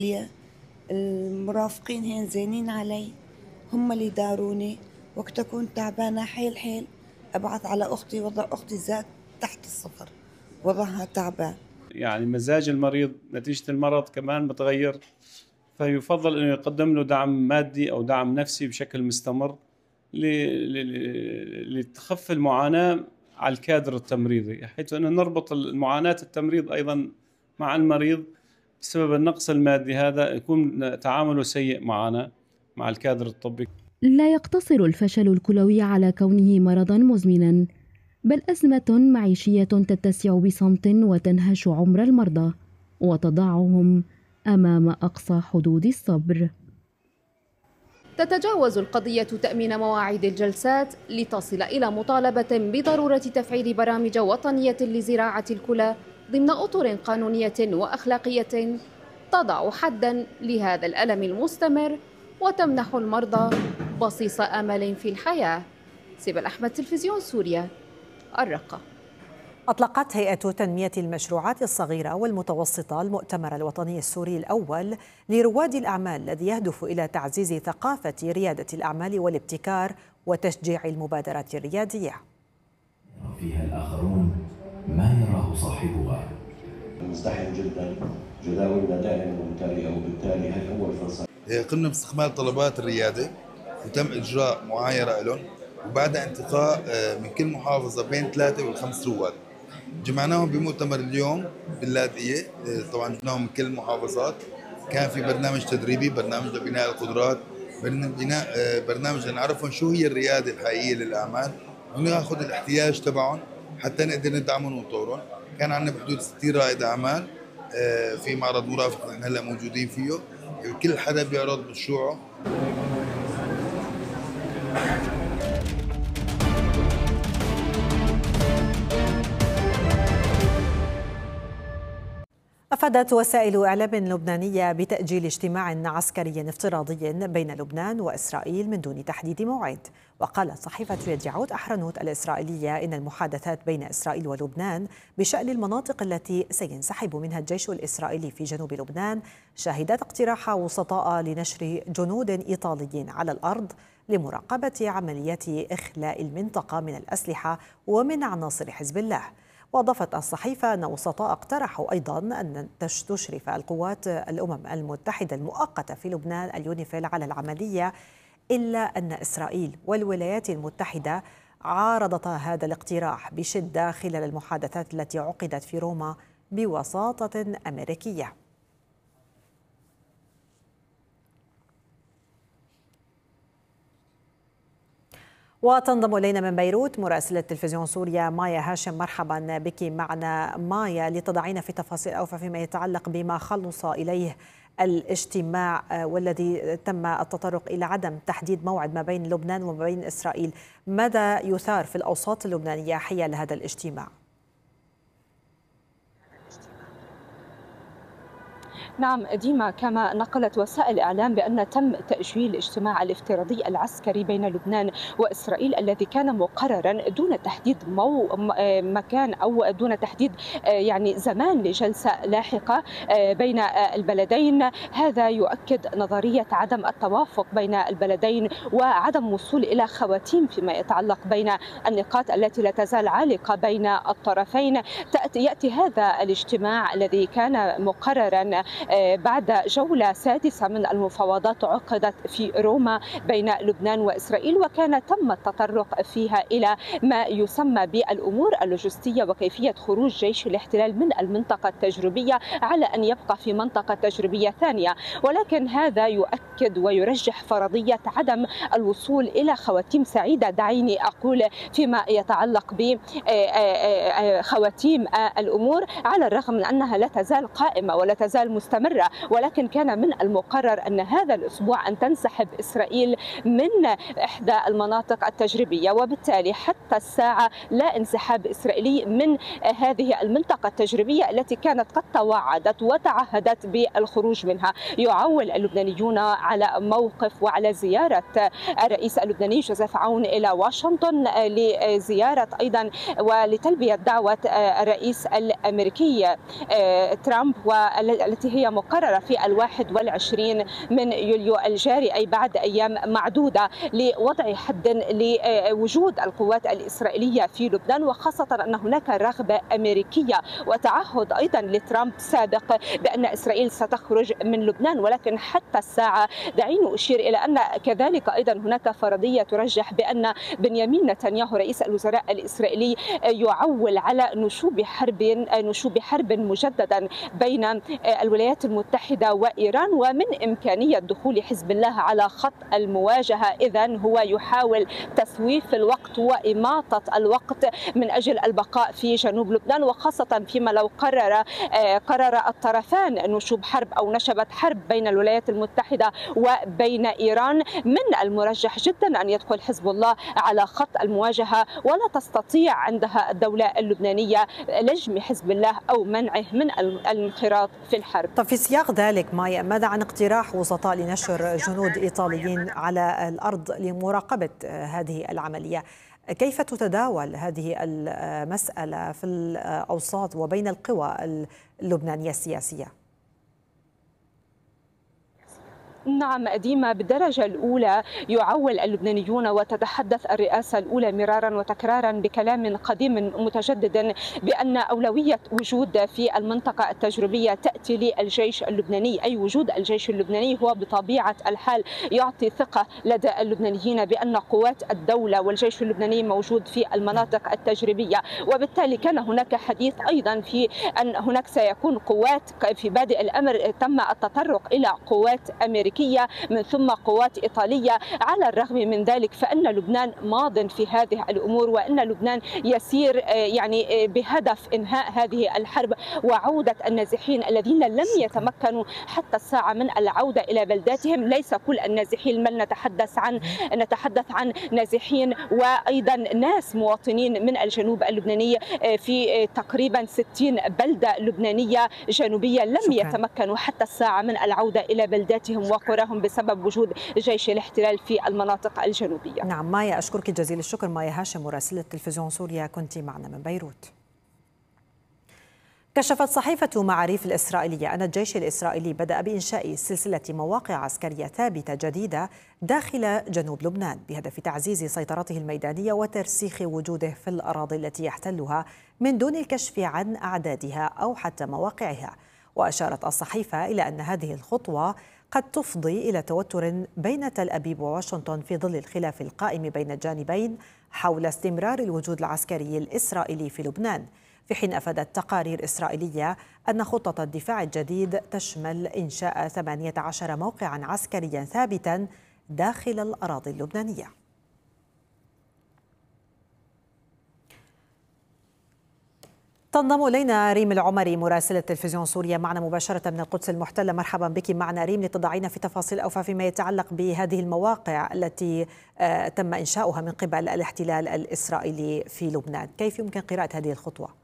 المرافقين هين زينين علي، هم اللي داروني وقت أكون تعبانة حيل حيل. أبعث على أختي وضع أختي ذات تحت الصفر، وضعها تعبان. يعني مزاج المريض نتيجة المرض كمان متغير، فيفضل أنه يقدم له دعم مادي أو دعم نفسي بشكل مستمر لتخف المعاناة على الكادر التمريضي، حيث أنه نربط المعاناة التمريض أيضا مع المريض بسبب النقص المادي، هذا يكون تعامله سيء معنا مع الكادر الطبي. لا يقتصر الفشل الكلوي على كونه مرضاً مزمناً، بل أزمة معيشية تتسع بصمت وتنهش عمر المرضى وتضعهم أمام أقصى حدود الصبر. تتجاوز القضية تأمين مواعيد الجلسات لتصل إلى مطالبة بضرورة تفعيل برامج وطنية لزراعة الكلى ضمن أطر قانونية وأخلاقية تضع حداً لهذا الألم المستمر وتمنح المرضى بصيص أمل في الحياة. سبل أحمد، تلفزيون سوريا، الرقة. أطلقت هيئة تنمية المشروعات الصغيرة والمتوسطة المؤتمر الوطني السوري الأول لرواد الأعمال، الذي يهدف إلى تعزيز ثقافة ريادة الأعمال والابتكار وتشجيع المبادرات الريادية. فيها الآخرون ما يراه صاحبها. مزدحم جدا، جداولنا دائما ممتلئة، وبالتالي هي أول فرصة. قمنا باستكمال طلبات الريادة وتم إجراء معايرة لهم، وبعد انتقاء من كل محافظة بين 3 و5 رواد جمعناهم بمؤتمر اليوم باللاذقية. طبعا جبناهم من كل المحافظات، كان في برنامج تدريبي، برنامج لبناء القدرات، برنامج لنعرفهم شو هي الريادة الحقيقية للأعمال وناخذ الاحتياج تبعهم حتى نقدر ندعمهم ونطورهم. كان عندنا بحدود 60 رائد أعمال في معرض مرافق نحن هلا موجودين فيه، كل حدا بيعرض مشروعه. أفادت وسائل إعلام لبنانية بتأجيل اجتماع عسكري افتراضي بين لبنان وإسرائيل من دون تحديد موعد. وقالت صحيفة يديعوت أحرنوت الإسرائيلية إن المحادثات بين إسرائيل ولبنان بشأن المناطق التي سينسحب منها الجيش الإسرائيلي في جنوب لبنان شهدت اقتراح وسطاء لنشر جنود إيطاليين على الأرض لمراقبة عمليات إخلاء المنطقة من الأسلحة ومن عناصر حزب الله. وأضافت الصحيفة أن وسطاء اقترحوا أيضا أن تشرف القوات الأمم المتحدة المؤقتة في لبنان اليونيفيل على العملية، إلا أن إسرائيل والولايات المتحدة عارضتا هذا الاقتراح بشدة خلال المحادثات التي عقدت في روما بوساطة أمريكية. وتنضم إلينا من بيروت مراسلة تلفزيون سوريا مايا هاشم. مرحبا بك معنا مايا، لتضعين في تفاصيل أوفى فيما يتعلق بما خلص إليه الاجتماع والذي تم التطرق إلى عدم تحديد موعد ما بين لبنان وما بين إسرائيل. ماذا يثار في الأوساط اللبنانية حيال هذا الاجتماع؟ نعم ديما، كما نقلت وسائل الإعلام بأن تم تأجيل الاجتماع الافتراضي العسكري بين لبنان وإسرائيل الذي كان مقررا دون تحديد مكان أو دون تحديد يعني زمان لجلسة لاحقة بين البلدين. هذا يؤكد نظرية عدم التوافق بين البلدين وعدم وصول إلى خواتيم فيما يتعلق بين النقاط التي لا تزال عالقة بين الطرفين. يأتي هذا الاجتماع الذي كان مقررا بعد جولة سادسة من المفاوضات عقدت في روما بين لبنان وإسرائيل، وكان تم التطرق فيها إلى ما يسمى بالأمور اللوجستية وكيفية خروج جيش الاحتلال من المنطقة التجريبية على أن يبقى في منطقة تجريبية ثانية. ولكن هذا يؤكد ويرجح فرضية عدم الوصول إلى خواتيم سعيدة، دعيني أقول، فيما يتعلق بخواتيم الأمور، على الرغم من أنها لا تزال قائمة ولا تزال مستمرة. ولكن كان من المقرر أن هذا الأسبوع أن تنسحب إسرائيل من إحدى المناطق التجريبية، وبالتالي حتى الساعة لا انسحاب إسرائيلي من هذه المنطقة التجريبية التي كانت قد توعدت وتعهدت بالخروج منها. يعول اللبنانيون على موقف وعلى زيارة الرئيس اللبناني جوزيف عون إلى واشنطن لزيارة أيضا ولتلبية دعوة الرئيس الأمريكي ترامب، والتي هي وهي مقررة في 21 من يوليو الجاري، أي بعد أيام معدودة، لوضع حد لوجود القوات الإسرائيلية في لبنان، وخاصة أن هناك رغبة أمريكية وتعهد أيضا لترامب سابق بأن إسرائيل ستخرج من لبنان. ولكن حتى الساعة دعيني أشير إلى أن كذلك أيضا هناك فرضية ترجح بأن بنيامين نتنياهو رئيس الوزراء الإسرائيلي يعول على نشوب حرب مجددا بين الولايات المتحدة وإيران، ومن إمكانية دخول حزب الله على خط المواجهة. إذن هو يحاول تسويف الوقت وإماطة الوقت من أجل البقاء في جنوب لبنان، وخاصة فيما لو قرر الطرفان نشوب حرب أو نشبت حرب بين الولايات المتحدة وبين إيران. من المرجح جدا أن يدخل حزب الله على خط المواجهة، ولا تستطيع عندها الدولة اللبنانية لجم حزب الله أو منعه من الانخراط في الحرب. طب في سياق ذلك مايا، ماذا عن اقتراح وسطاء لنشر جنود إيطاليين على الأرض لمراقبة هذه العملية؟ كيف تتداول هذه المسألة في الأوساط وبين القوى اللبنانية السياسية؟ نعم ديما، بالدرجة الأولى يعول اللبنانيون وتتحدث الرئاسة الأولى مرارا وتكرارا بكلام قديم متجدد بأن أولوية وجود في المنطقة التجريبية تأتي للجيش اللبناني، أي وجود الجيش اللبناني هو بطبيعة الحال يعطي ثقة لدى اللبنانيين بأن قوات الدولة والجيش اللبناني موجود في المناطق التجريبية. وبالتالي كان هناك حديث أيضا في أن هناك سيكون قوات، في بادئ الأمر تم التطرق إلى قوات أمريكية من ثم قوات إيطالية. على الرغم من ذلك فإن لبنان ماض في هذه الأمور، وأن لبنان يسير يعني بهدف إنهاء هذه الحرب وعودة النازحين الذين لم يتمكنوا حتى الساعة من العودة إلى بلداتهم. ليس كل النازحين، بل نتحدث عن نازحين وأيضا ناس مواطنين من الجنوب اللبناني في تقريبا 60 بلدة لبنانية جنوبية لم يتمكنوا حتى الساعة من العودة إلى بلداتهم وقراهم بسبب وجود جيش الاحتلال في المناطق الجنوبية. نعم مايا، أشكرك جزيل الشكر. مايا هاشم مراسلة تلفزيون سوريا كنت معنا من بيروت. كشفت صحيفة معاريف الإسرائيلية أن الجيش الإسرائيلي بدأ بإنشاء سلسلة مواقع عسكرية ثابتة جديدة داخل جنوب لبنان بهدف تعزيز سيطرته الميدانية وترسيخ وجوده في الأراضي التي يحتلها من دون الكشف عن أعدادها أو حتى مواقعها. وأشارت الصحيفة إلى أن هذه الخطوة قد تفضي إلى توتر بين تل أبيب وواشنطن في ظل الخلاف القائم بين الجانبين حول استمرار الوجود العسكري الإسرائيلي في لبنان، في حين أفادت تقارير إسرائيلية أن خطة الدفاع الجديد تشمل إنشاء 18 موقعا عسكريا ثابتا داخل الأراضي اللبنانية. تنضم إلينا ريم العمري مراسلة تلفزيون سوريا معنا مباشرة من القدس المحتلة. مرحبا بك معنا ريم، لتضعينا في تفاصيل أوفى فيما يتعلق بهذه المواقع التي تم إنشاؤها من قبل الاحتلال الإسرائيلي في لبنان. كيف يمكن قراءة هذه الخطوة؟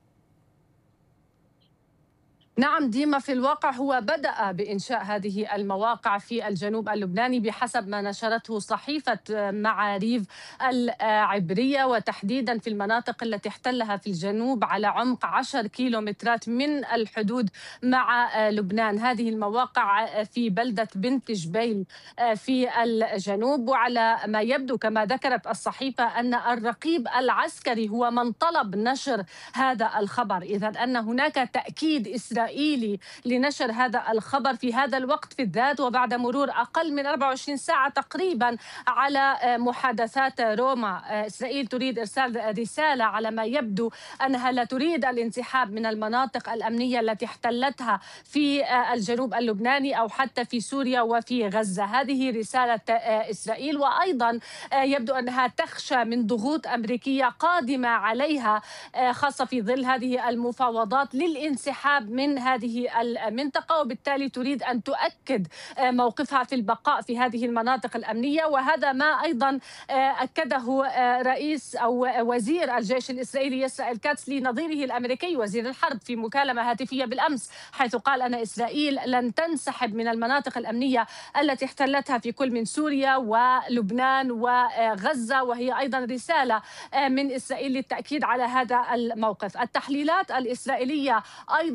نعم ديما، في الواقع هو بدأ بإنشاء هذه المواقع في الجنوب اللبناني بحسب ما نشرته صحيفة معاريف العبرية، وتحديدا في المناطق التي احتلها في الجنوب على عمق 10 كيلومترات من الحدود مع لبنان. هذه المواقع في بلدة بنت جبيل في الجنوب، وعلى ما يبدو كما ذكرت الصحيفة أن الرقيب العسكري هو من طلب نشر هذا الخبر، إذن أن هناك تأكيد إسرائيلي لنشر هذا الخبر في هذا الوقت في الذات، وبعد مرور أقل من 24 ساعة تقريبا على محادثات روما. إسرائيل تريد إرسال رسالة على ما يبدو أنها لا تريد الانسحاب من المناطق الأمنية التي احتلتها في الجنوب اللبناني أو حتى في سوريا وفي غزة. هذه رسالة إسرائيل، وأيضا يبدو أنها تخشى من ضغوط أمريكية قادمة عليها خاصة في ظل هذه المفاوضات للانسحاب من هذه المنطقة، وبالتالي تريد أن تؤكد موقفها في البقاء في هذه المناطق الأمنية. وهذا ما أيضا أكده رئيس أو وزير الجيش الإسرائيلي إسرائيل كاتس لنظيره الأمريكي وزير الحرب في مكالمة هاتفية بالأمس، حيث قال أن إسرائيل لن تنسحب من المناطق الأمنية التي احتلتها في كل من سوريا ولبنان وغزة، وهي أيضا رسالة من إسرائيل للتأكيد على هذا الموقف. التحليلات الإسرائيلية أيضا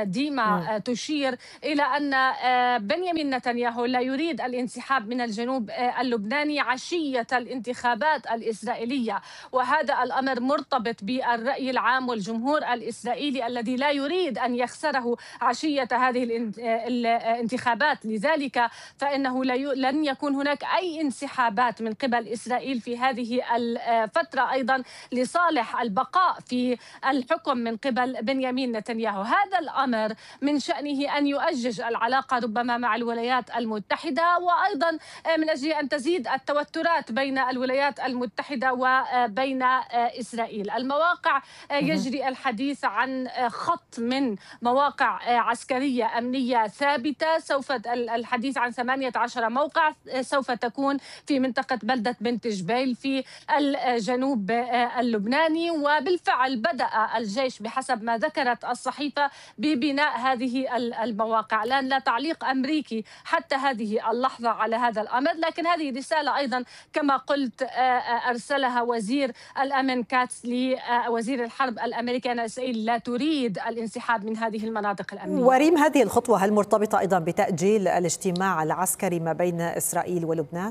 ديما تشير إلى أن بنيامين نتنياهو لا يريد الانسحاب من الجنوب اللبناني عشية الانتخابات الإسرائيلية، وهذا الأمر مرتبط بالرأي العام والجمهور الإسرائيلي الذي لا يريد أن يخسره عشية هذه الانتخابات. لذلك فإنه لن يكون هناك أي انسحابات من قبل إسرائيل في هذه الفترة أيضا لصالح البقاء في الحكم من قبل بنيامين نتنياهو. هذا الأمر من شأنه أن يؤجج العلاقة ربما مع الولايات المتحدة، وأيضا من أجل أن تزيد التوترات بين الولايات المتحدة وبين إسرائيل. المواقع يجري الحديث عن خط من مواقع عسكرية أمنية ثابتة، سوف الحديث عن 18 موقع سوف تكون في منطقة بلدة بنت جبيل في الجنوب اللبناني. وبالفعل بدأ الجيش بحسب ما ذكرت الصحيفة ببناء هذه المواقع. الآن لا تعليق أمريكي حتى هذه اللحظة على هذا الأمر، لكن هذه رسالة أيضا كما قلت أرسلها وزير الأمن كاتس لوزير الحرب الأمريكي أن إسرائيل لا تريد الانسحاب من هذه المناطق الأمنية. وريم، هذه الخطوة هل مرتبطة أيضا بتأجيل الاجتماع العسكري ما بين إسرائيل ولبنان؟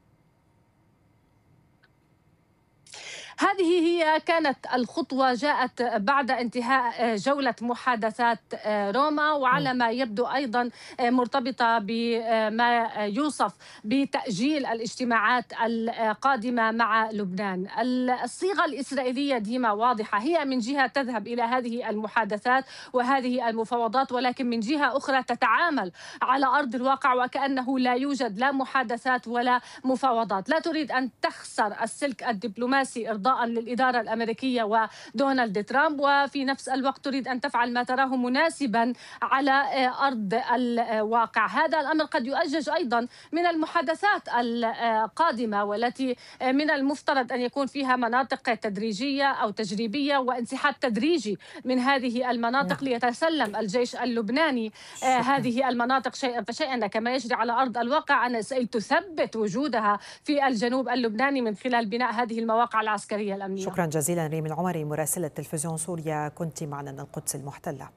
هذه هي كانت الخطوة، جاءت بعد انتهاء جولة محادثات روما، وعلى ما يبدو أيضا مرتبطة بما يوصف بتأجيل الاجتماعات القادمة مع لبنان. الصيغة الإسرائيلية ديما واضحة، هي من جهة تذهب إلى هذه المحادثات وهذه المفاوضات، ولكن من جهة أخرى تتعامل على أرض الواقع وكأنه لا يوجد لا محادثات ولا مفاوضات. لا تريد أن تخسر السلك الدبلوماسي إرضاء للإدارة الأمريكية ودونالد ترامب، وفي نفس الوقت تريد أن تفعل ما تراه مناسبا على أرض الواقع. هذا الأمر قد يؤجج أيضا من المحادثات القادمة، والتي من المفترض أن يكون فيها مناطق تدريجية أو تجريبية وانسحاب تدريجي من هذه المناطق ليتسلم الجيش اللبناني هذه المناطق شيئا فشيئا، كما يجري على أرض الواقع أن إسرائيل تثبت وجودها في الجنوب اللبناني من خلال بناء هذه المواقع العسكرية الأمنية. شكرا جزيلا ريم العمري مراسلة تلفزيون سوريا، كنت معنا من القدس المحتلة.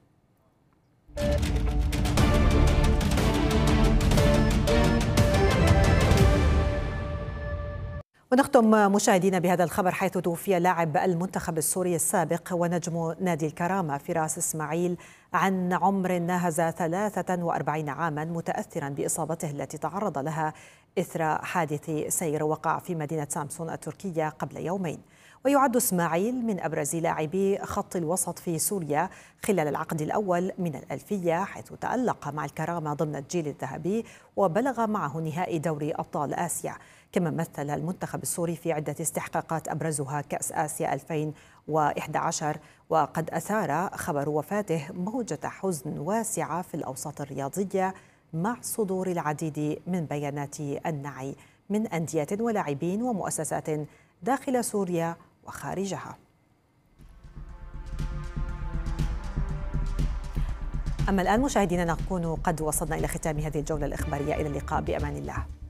ونختم مشاهدينا بهذا الخبر، حيث توفي لاعب المنتخب السوري السابق ونجم نادي الكرامة فراس إسماعيل عن عمر ناهز 43 عاما، متأثرا بإصابته التي تعرض لها إثر حادث سير وقع في مدينة سامسون التركية قبل يومين. ويعد إسماعيل من أبرز لاعبي خط الوسط في سوريا خلال العقد الأول من الألفية، حيث تألق مع الكرامة ضمن الجيل الذهبي وبلغ معه نهائي دوري أبطال آسيا. كما مثل المنتخب السوري في عدة استحقاقات أبرزها كأس آسيا 2011، وقد أثار خبر وفاته موجة حزن واسعة في الأوساط الرياضية مع صدور العديد من بيانات النعي من أندية ولاعبين ومؤسسات داخل سوريا وخارجها. أما الآن مشاهدينا، نكون قد وصلنا إلى ختام هذه الجولة الإخبارية. إلى اللقاء بأمان الله.